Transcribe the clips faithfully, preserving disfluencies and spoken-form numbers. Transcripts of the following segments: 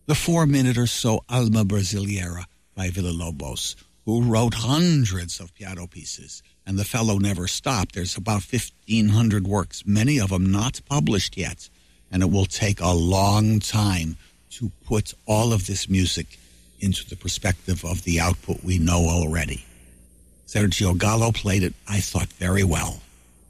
The four-minute or so Alma Brasileira by Villa-Lobos, who wrote hundreds of piano pieces, and the fellow never stopped. There's about fifteen hundred works, many of them not published yet, and it will take a long time to put all of this music into the perspective of the output we know already. Sergio Gallo played it, I thought, very well.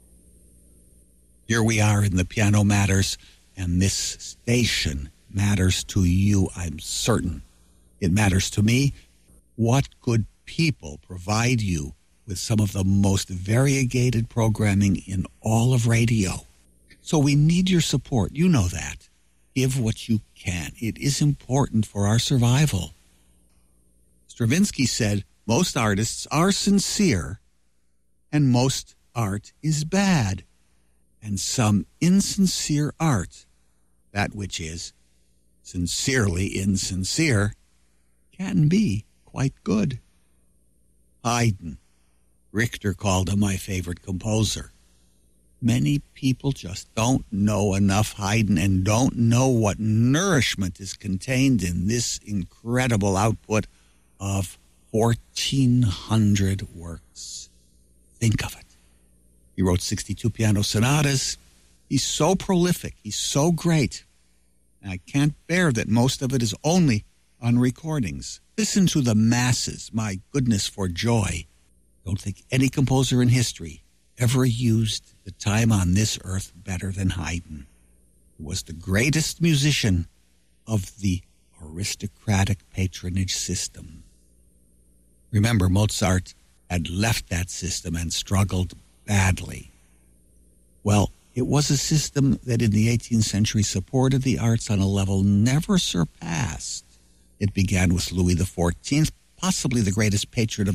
Here we are in the Piano Matters, and this station matters to you, I'm certain. It matters to me. What good people provide you with some of the most variegated programming in all of radio? So we need your support. You know that. Give what you can. It is important for our survival. Stravinsky said, most artists are sincere, and most art is bad. And some insincere art, that which is sincerely insincere, can be quite good. Haydn. Richter called him my favorite composer. Many people just don't know enough Haydn and don't know what nourishment is contained in this incredible output of fourteen hundred works. Think of it. He wrote sixty-two piano sonatas. He's so prolific. He's so great. And I can't bear that most of it is only on recordings. Listen to the masses. My goodness, for joy. Don't think any composer in history ever used the time on this earth better than Haydn. He was the greatest musician of the aristocratic patronage system. Remember, Mozart had left that system and struggled badly. Well, it was a system that in the eighteenth century supported the arts on a level never surpassed. It began with Louis the fourteenth, possibly the greatest patron of